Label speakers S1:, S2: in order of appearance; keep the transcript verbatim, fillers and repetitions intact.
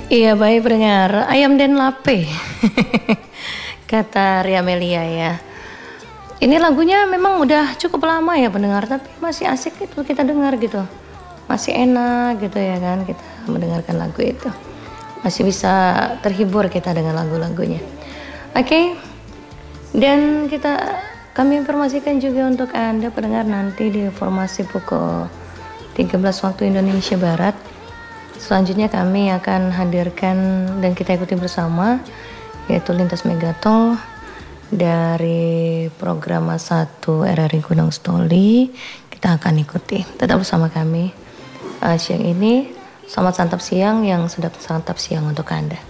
S1: Iya baik pendengar, ayam dan lape kata Ria Melia ya. Ini lagunya memang udah cukup lama ya pendengar, tapi masih asik itu kita dengar gitu. Masih enak gitu ya kan kita mendengarkan lagu itu. Masih bisa terhibur kita dengan lagu-lagunya. Oke. Okay? Dan kita kami informasikan juga untuk Anda pendengar nanti di informasi pukul tiga belas waktu Indonesia Barat. Selanjutnya kami akan hadirkan dan kita ikuti bersama yaitu Lintas Megatol dari program satu R R I Gunung Stoli. Kita akan ikuti. Tetap bersama kami uh, siang ini. Selamat santap siang yang sedap santap siang untuk Anda.